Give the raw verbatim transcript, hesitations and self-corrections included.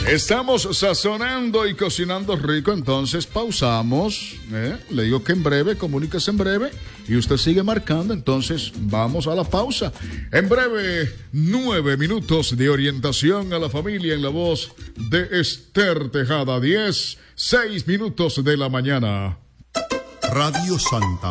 Estamos sazonando y cocinando rico, entonces pausamos. ¿eh? Le digo que en breve, comuníquese en breve y usted sigue marcando, entonces vamos a la pausa. En breve, nueve minutos de orientación a la familia en la voz de Esther Tejada. Diez, seis minutos de la mañana. Radio Santa